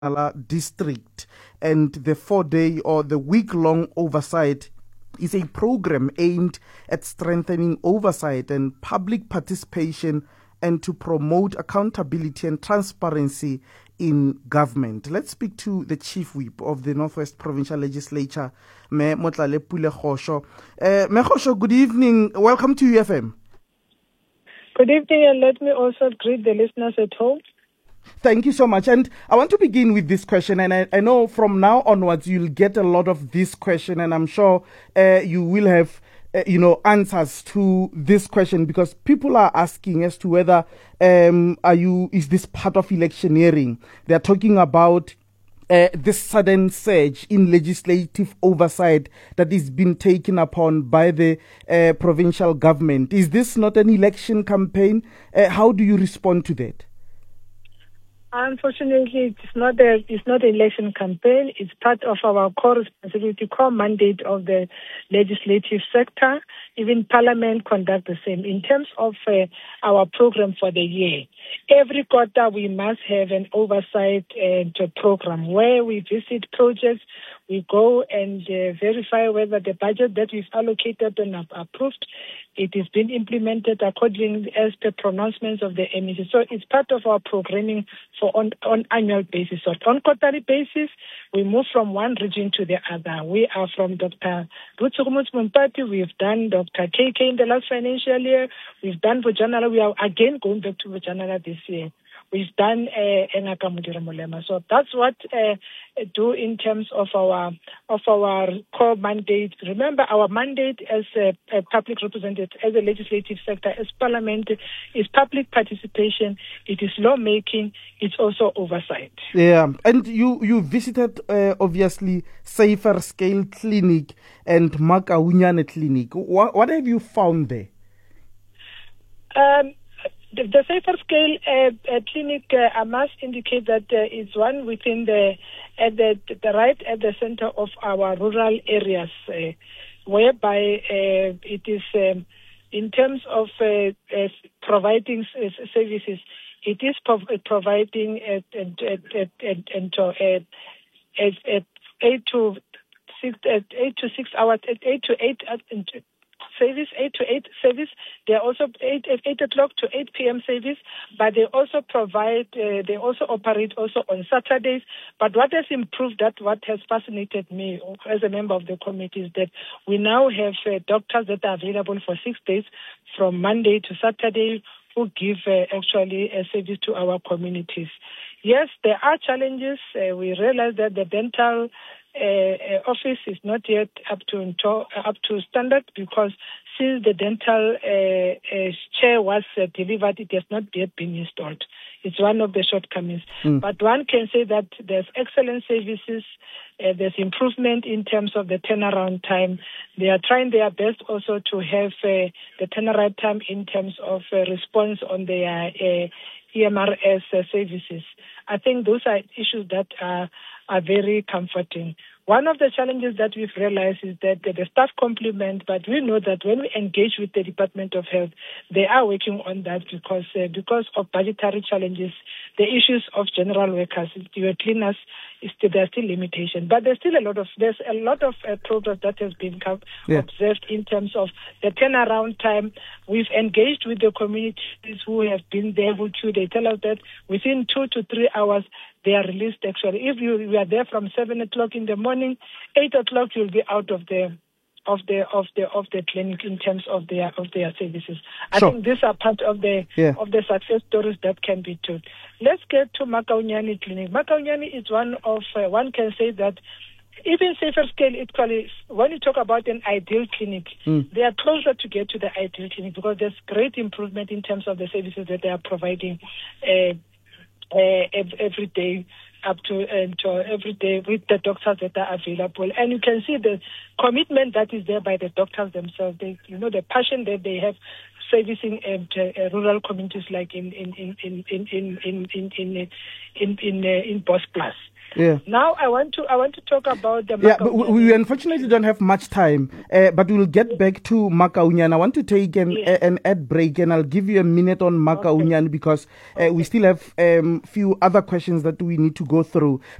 District, and the 4-day or the week-long oversight is a program aimed at strengthening oversight and public participation and to promote accountability and transparency in government. Let's speak to the Chief Whip of the Northwest Provincial Legislature, Me Motlale Pule Kgosho. Me Kgosho, good evening. Welcome to UFM. Good evening, and let me also greet the listeners at home. Thank you so much. And I want to begin with this question. And I know from now onwards, you'll get a lot of this question. And I'm sure you will have, answers to this question, because people are asking as to whether, is this part of electioneering? They're talking about this sudden surge in legislative oversight that is being taken upon by the provincial government. Is this not an election campaign? How do you respond to that? Unfortunately, it's not an election campaign. It's part of our core responsibility, core mandate of the legislative sector. Even Parliament conduct the same. In terms of our program for the year, every quarter we must have an oversight program where we visit projects. We go and verify whether the budget that we've allocated and approved, it is being implemented according as per pronouncements of the MEC. So it's part of our programming for on annual basis. So on quarterly basis, we move from one region to the other. We are from Dr. Rutsukumutsu Mumpati. We've done Dr. KK in the last financial year. We've done Bujanala. We are again going back to Bujanala this year. We've done Engaka Mudira Molema. So that's what do in terms of our core mandate. Remember, our mandate as a public representative, as a legislative sector, as Parliament, is public participation. It is lawmaking. It's also oversight. Yeah, and you visited obviously Safer Scale Clinic and Makaunyane Clinic. What have you found there? The Safer Scale Clinic, I must indicate that is one within right at the center of our rural areas, whereby it is in terms of providing services. It is providing 8 to 6 hours, 8 to 8. Service, 8 to 8 service. They are also 8 o'clock to 8 p.m. service, but they also provide, they also operate also on Saturdays. But what has improved, what has fascinated me as a member of the committee, is that we now have doctors that are available for 6 days from Monday to Saturday who give actually a service to our communities. Yes, there are challenges. We realize that the dental office is not yet up to standard, because since the dental chair was delivered, it has not yet been installed. It's one of the shortcomings. But one can say that there's excellent services. There's improvement in terms of the turnaround time. They are trying their best also to have the turnaround time in terms of response on their EMRS services. I think those are issues that are very comforting. One of the challenges that we've realized is that the staff complement, but we know that when we engage with the Department of Health, they are working on that because of budgetary challenges, the issues of general workers, your cleaners, there are still limitations. But there's a lot of progress that has been observed in terms of the turnaround time. We've engaged with the communities who have been there, they tell us that within 2 to 3 hours, they are released. Actually, if you are there from 7 o'clock in the morning, 8 o'clock you'll be out of the clinic in terms of their services. I think these are part of the success stories that can be told. Let's get to Makaunyane Clinic. Makaunyane is one can say that even Safer Scale, equally, when you talk about an ideal clinic, they are closer to get to the ideal clinic, because there's great improvement in terms of the services that they are providing every day, up to every day, with the doctors that are available. And you can see the commitment that is there by the doctors themselves. The passion that they have servicing rural communities like in Bos Plus. Yeah. Now I want to talk about the yeah, but we unfortunately don't have much time, but we'll get back to Makaunyan. I want to take an ad break, and I'll give you a minute on Makaunyan because we still have few other questions that we need to go through.